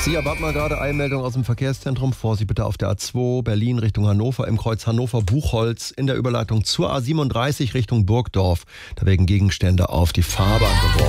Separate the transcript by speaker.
Speaker 1: Sie erwarten mal gerade Eilmeldung aus dem Verkehrszentrum. Vorsicht bitte auf der A2 Berlin Richtung Hannover im Kreuz Hannover-Buchholz in der Überleitung zur A37 Richtung Burgdorf. Da werden Gegenstände auf die Fahrbahn geworfen.